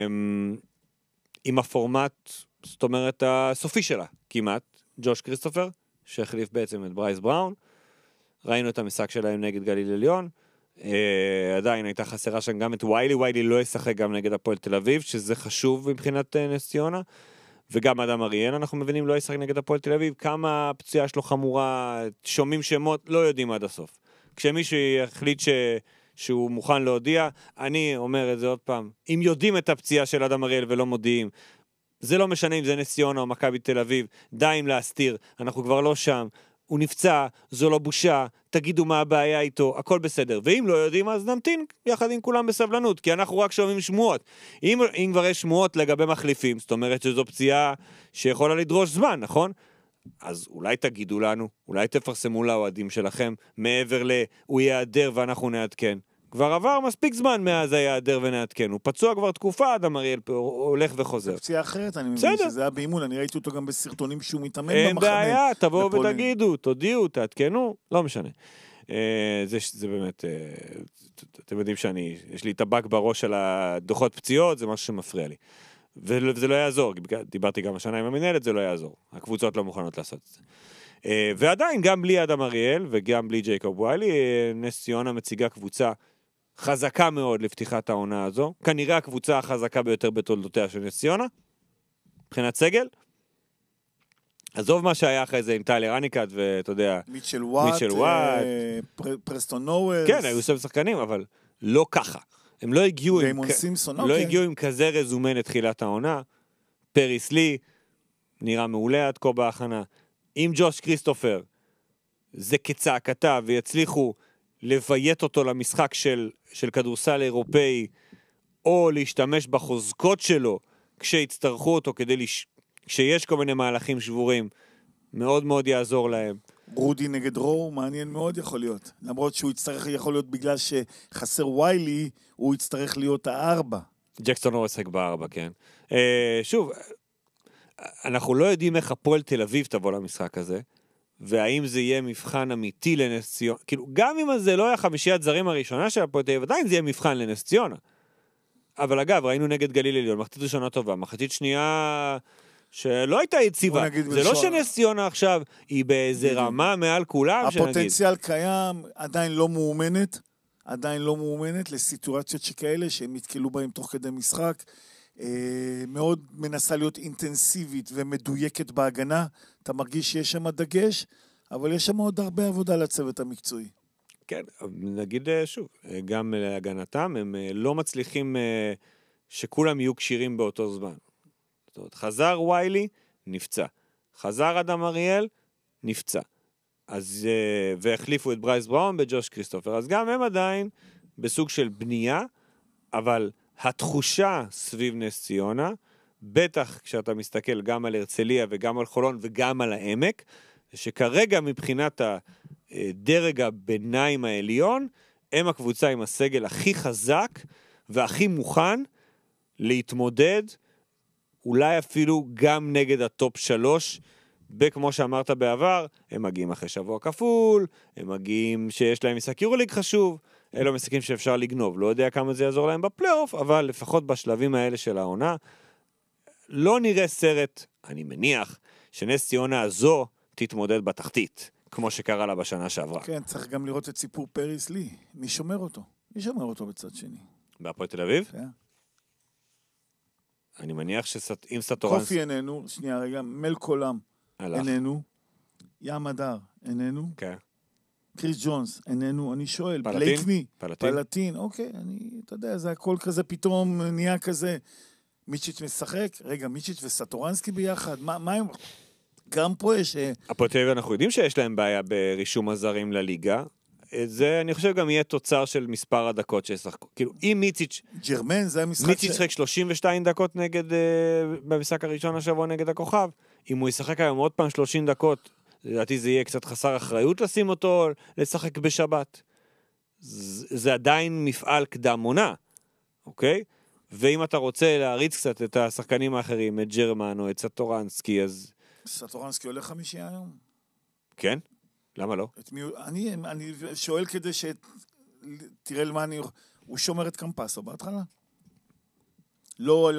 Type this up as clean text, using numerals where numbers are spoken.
עם הפורמט, זאת אומרת, הסופי שלה, כמעט, ג'וש כריסטופר, שהחליף בעצם את ברייס בראון, ראינו את המשחק שלהם נגד גליל עליון, עדיין הייתה חסרה שם גם את ויילי לא ישחק גם נגד הפועל תל אביב, שזה חשוב מבחינת נס ציונה, וגם אדם אריאל, אנחנו מבינים, לא ישחק נגד הפועל תל אביב, כמה הפציעה שלו חמורה, שומעים שמות, לא יודעים עד הסוף. כשמישהו יחליט שהוא מוכן להודיע, אני אומר את זה עוד פעם, אם יודעים את הפציעה של אדם אריאל ולא מודיעים, זה לא משנה אם זה נס ציונה או מכבי תל אביב, די אם להסתיר, אנחנו כבר לא שם, הוא נפצע, זו לא בושה, תגידו מה הבעיה איתו, הכל בסדר. ואם לא יודעים, אז נמתין יחד עם כולם בסבלנות, כי אנחנו רק שומעים שמועות. אם כבר יש שמועות לגבי מחליפים, זאת אומרת שזו פציעה שיכולה לדרוש זמן, נכון? אז אולי תגידו לנו, אולי תפרסמו לאוהדים שלכם, מעבר הוא יעדר ואנחנו נעדכן. כבר עבר מספיק זמן מאז היעדר ונעדכן. הוא פצוע כבר תקופה, אדם אריאל הולך וחוזר. פציעה אחרת, אני מבין שזה היה באימון, אני ראיתי אותו גם בסרטונים שהוא מתאמן במחנה. אין בעיה, תבואו ותגידו, תודיעו, תעדכנו, לא משנה. זה באמת, אתם יודעים יש לי טבק בראש על הדוחות פציעות, זה משהו שמפריע לי. וזה לא יעזור, דיברתי גם השנה עם המנהלת, זה לא יעזור. הקבוצות לא מוכנות לעשות את זה. ועדיין, גם בלי אדם אריאל וגם בלי ג'ייקוב ויילי, נס ציונה מציגה קבוצה חזקה מאוד לפתיחת העונה הזו, כנראה הקבוצה החזקה ביותר בתולדותיה של נס ציונה, מבחינת סגל. עזוב מה שהיה אחרי זה עם טיילר אניקאט ואתה יודע, מיטשל וואט, פרסטון נוורס. כן, היו שם שחקנים, אבל לא ככה. הם לא הגיעו עם כזה רזומן לתחילת העונה. פריס לי נראה מעולה עד כה בהכנה. עם ג'וש כריסטופר זה כצעקתה ויצליחו לביית אותו למשחק של כדורסל אירופאי, או להשתמש בחוזקות שלו כשיצטרכו אותו, כשיש כל מיני מהלכים שבורים, מאוד מאוד יעזור להם. רודי נגד רו, מעניין מאוד יכול להיות. למרות שהוא יצטרך, יכול להיות בגלל שחסר ויילי, הוא יצטרך להיות הארבע. ג'קסון לא ישחק בארבע, כן. שוב, אנחנו לא יודעים איך הפועל תל אביב תבוא למשחק הזה, והאם זה יהיה מבחן אמיתי לנס ציונה. כאילו, גם אם זה לא היה חמישיית זרים הראשונה של הפועל תל אביב, עדיין זה יהיה מבחן לנס ציונה. אבל אגב, ראינו נגד גליל עליון, מחצית ראשונה טובה, מחצית שנייה שלא הייתה יציבה. זה לא שנס ציונה עכשיו היא באיזה רמה מעל כולם. הפוטנציאל קיים, עדיין לא מאומנת לסיטואציות שכאלה שהם יתקלו בהם תוך כדי משחק. מאוד מנסה להיות אינטנסיבית ומדויקת בהגנה. אתה מרגיש שיש שם דגש, אבל יש שם עוד הרבה עבודה לצוות המקצועי. כן, נגיד שוב, גם להגנתם, הם לא מצליחים שכולם יהיו קשירים באותו זמן. זאת אומרת, חזר ויילי, נפצע. חזר אדם אריאל, נפצע. אז, והחליפו את ברייס בראון בג'וש כריסטופר. אז גם הם עדיין בסוג של בנייה, אבל התחושה סביב נס ציונה, בטח כשאתה מסתכל גם על הרצליה וגם על חולון וגם על העמק, שכרגע מבחינת הדרג הביניים העליון, הם הקבוצה עם הסגל הכי חזק והכי מוכן להתמודד, אולי אפילו גם נגד הטופ 3, כמו שאמרת בעבר, הם מגיעים אחרי שבוע כפול, הם מגיעים שיש להם משחק יורוליג חשוב, אלו משחקים שאפשר לגנוב, לא יודע כמה זה יעזור להם בפלייאוף, אבל לפחות בשלבים האלה של העונה, לא נראה סרט, אני מניח, שנס ציונה הזו תתמודד בתחתית, כמו שקרה לה בשנה שעברה. כן, צריך גם לראות את סיפור פריס לי. מי שומר אותו? מי שומר אותו בצד שני? בהפועל תל אביב? כן. אני מניח שאם סטורנס... קופי איננו, שנייה רגע, מלקולם איננו, ים הדר איננו, כן. קריס ג'ונס איננו, אני שואל, פלטין? פלטין, אוקיי, אתה יודע, זה הכל כזה פתאום נהיה כזה, מיצ'יץ' משחק, רגע, מיצ'יץ' וסטורנסקי ביחד, מה הם... גם פה יש... הפועל תל אביב אנחנו יודעים שיש להם בעיה ברישום הזרים לליגה, זה אני חושב גם יהיה תוצר של מספר הדקות שישחקו. כאילו, אם מיציץ' ג'רמן, זה המשחק מיציץ' שחק 32 דקות נגד, במשחק הראשון השבוע נגד הכוכב, אם הוא ישחק היום עוד פעם 30 דקות, לדעתי זה יהיה קצת חסר אחריות לשים אותו לשחק בשבת. זה עדיין מפעל קדם עונה, אוקיי? ואם אתה רוצה להריץ קצת את השחקנים האחרים, את ג'רמן או את סטורנסקי, אז... סטורנסקי עולה 5 היום? כן? למה לא? אני שואל כדי תראה למה הוא שומר את קמפסו בהתחלה. לא